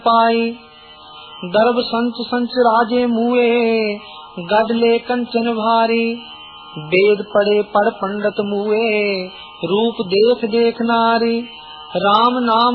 पाई। गर्भ संच संच राजे मुए, गडले कंचन भारी। वेद पढ़े पढ़ पंडित मुए, रूप देख देख नारी। राम नाम